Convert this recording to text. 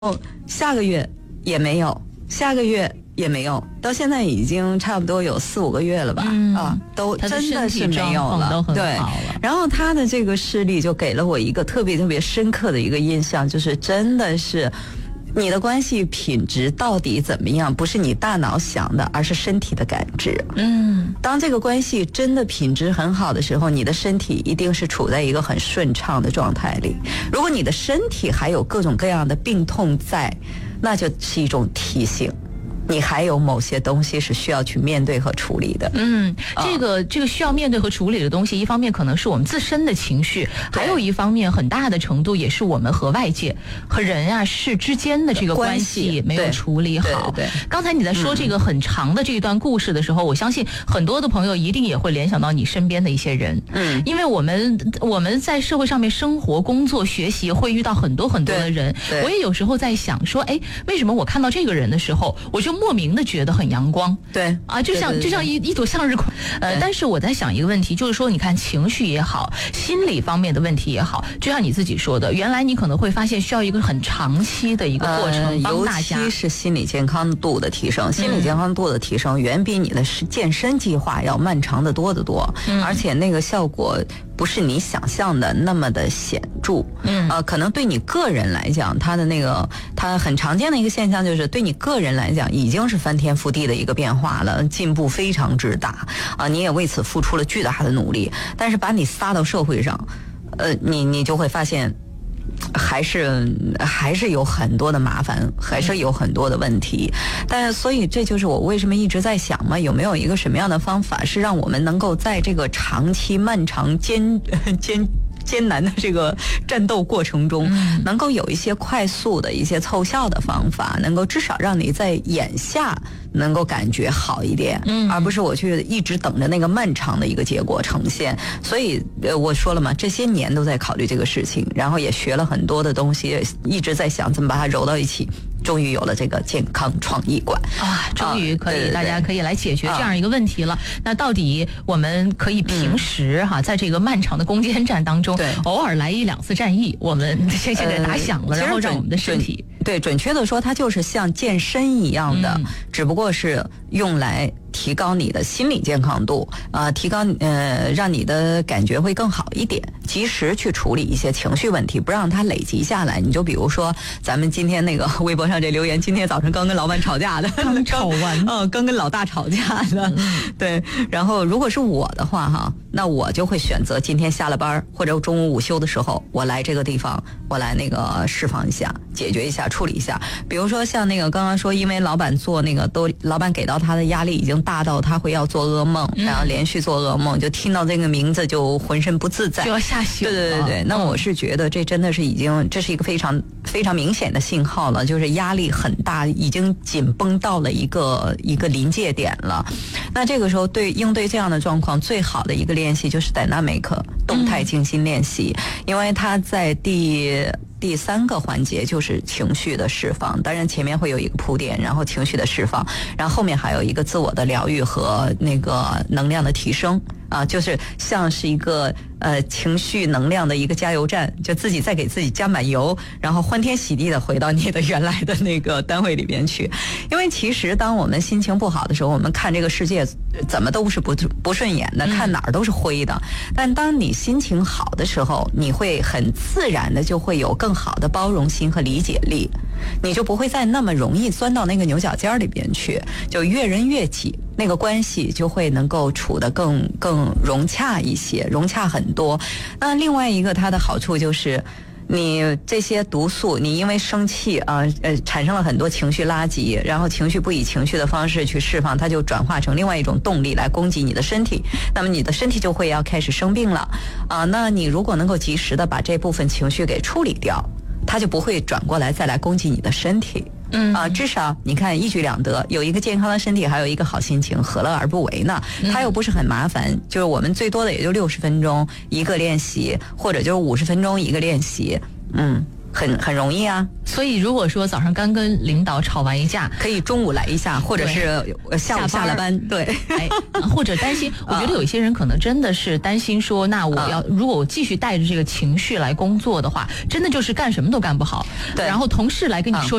下个月也没有，下个月也没有，到现在已经差不多有4-5个月了吧？都真的是没有了。对，然后他的这个视力就给了我一个特别特别深刻的一个印象，就是真的是你的关系品质到底怎么样，不是你大脑想的，而是身体的感知。当这个关系真的品质很好的时候，你的身体一定是处在一个很顺畅的状态里。如果你的身体还有各种各样的病痛在，那就是一种提醒你还有某些东西是需要去面对和处理的。 这个需要面对和处理的东西，一方面可能是我们自身的情绪，还有一方面很大的程度也是我们和外界和人啊事之间的这个关系没有处理好。 对， 刚才你在说这个很长的这一段故事的时候，我相信很多的朋友一定也会联想到你身边的一些人。因为我们在社会上面生活、工作、学习，会遇到很多很多的人。我也有时候在想说，为什么我看到这个人的时候，我就莫名的觉得很阳光。 对啊，就像一朵向日葵。但是我在想一个问题，就是说，你看情绪也好，心理方面的问题也好，就像你自己说的，原来你可能会发现需要一个很长期的一个过程，帮大家。 尤其是心理健康度的提升，心理健康度的提升远比你的健身计划要漫长的多得多，而且那个效果不是你想象的那么的显著。可能对你个人来讲，它很常见的一个现象就是对你个人来讲已经是翻天覆地的一个变化了，进步非常之大啊！你也为此付出了巨大的努力，但是把你撒到社会上，你就会发现还是有很多的麻烦，还是有很多的问题。但是所以这就是我为什么一直在想嘛，有没有一个什么样的方法是让我们能够在这个长期漫长艰难的这个战斗过程中，能够有一些快速的一些凑效的方法，能够至少让你在眼下能够感觉好一点，而不是我去一直等着那个漫长的一个结果呈现。所以我说了嘛，这些年都在考虑这个事情，然后也学了很多的东西，一直在想怎么把它揉到一起。终于有了这个健康创意馆终于可以大家可以来解决这样一个问题了。那到底我们可以平时在这个漫长的攻坚战当中，偶尔来1-2次战役，我们先给打响了，然后让我们的身体准确的说，它就是像健身一样的，只不过是用来提高你的心理健康度提高让你的感觉会更好一点，及时去处理一些情绪问题，不让它累积下来。你就比如说咱们今天那个微博上这留言，今天早晨刚跟老板吵架的， 刚吵完刚跟老大吵架的，对。然后如果是我的话那我就会选择今天下了班或者中午午休的时候，我来这个地方，我来那个释放一下，解决一下，处理一下。比如说像那个刚刚说，因为老板做那个老板给到他的压力已经大到他会要做噩梦，然后连续做噩梦，就听到这个名字就浑身不自在， 就要吓醒了。 对。那我是觉得这真的是这是一个非常非常明显的信号了，就是压力很大，已经紧绷到了一个临界点了。那这个时候应对这样的状况，最好的一个练习就是 Dynamic 动态静心练习，因为它在第3个环节就是情绪的释放，当然前面会有一个铺垫，然后情绪的释放，然后后面还有一个自我的疗愈和那个能量的提升就是像是一个情绪能量的一个加油站，就自己再给自己加满油，然后欢天喜地的回到你的原来的那个单位里边去。因为其实当我们心情不好的时候，我们看这个世界怎么都是不顺眼的，看哪儿都是灰的。但当你心情好的时候，你会很自然的就会有更好的包容心和理解力，你就不会再那么容易钻到那个牛角尖里边去，就越人越己，那个关系就会能够处得更融洽一些，融洽很多。那另外一个它的好处就是你这些毒素，你因为生气产生了很多情绪垃圾，然后情绪不以情绪的方式去释放，它就转化成另外一种动力来攻击你的身体，那么你的身体就会要开始生病了那你如果能够及时的把这部分情绪给处理掉，它就不会转过来再来攻击你的身体至少你看一举两得，有一个健康的身体，还有一个好心情，何乐而不为呢？它又不是很麻烦，就是我们最多的也就60分钟一个练习，或者就是50分钟一个练习很容易啊。 所以如果说早上刚跟领导吵完一架， 可以中午来一下，或者是下午下了班，对， 或者担心，我觉得有一些人可能真的是担心说，那我要如果我继续带着这个情绪来工作的话，真的就是干什么都干不好。 对， 然后同事来跟你说